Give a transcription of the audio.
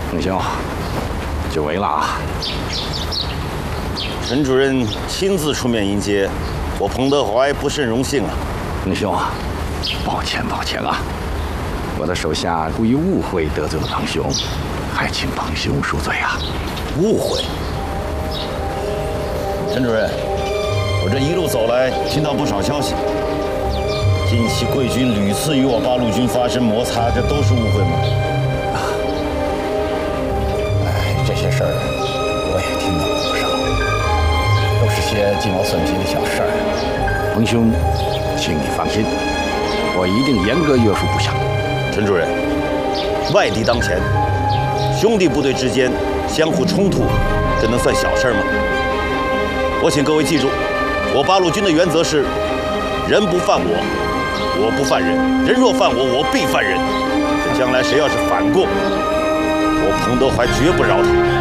彭兄，久违了啊！ 陈主任亲自出面迎接，我彭德怀不甚荣幸啊。 彭兄，抱歉啊！我的手下故意误会得罪了彭兄，还请彭兄恕罪啊！ 误会？陈主任，我这一路走来，听到不少消息。近期贵军屡次与我八路军发生摩擦，这都是误会吗？ 这些事儿我也听到了不少，都是些鸡毛蒜皮的小事儿。彭兄，请你放心，我一定严格约束部下。 陈主任，外敌当前，兄弟部队之间相互冲突，这能算小事吗？我请各位记住，我八路军的原则是：人不犯我，我不犯人；人若犯我，我必犯人。这将来谁要是反过，我彭德怀绝不饶他。